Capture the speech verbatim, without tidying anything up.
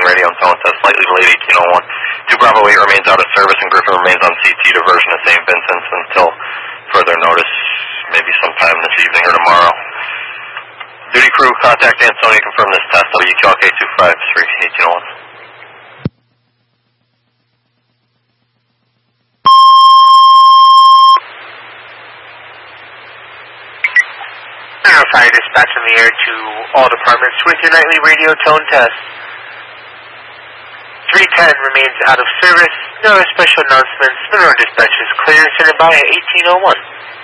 radio and tone test, slightly delayed eighteen oh one. two Bravo eight remains out of service and Griffin remains on C T diversion to Saint Vincent's until further notice, maybe sometime this evening or tomorrow. Duty crew, contact Ansonia, confirm this test, W Q L K two five three, eighteen oh one. Fire dispatch in the air to all departments with your nightly radio tone test. three ten remains out of service. No special announcements. Mineral dispatch is clear. Send it by at eighteen oh one.